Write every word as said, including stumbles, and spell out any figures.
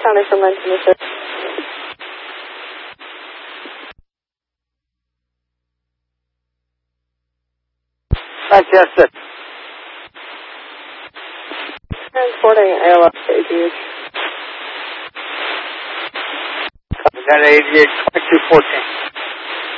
County from nineteen oh six. Fantastic. Transporting A L S to A G H. Copy that, eighty-eight, twenty-two fourteen.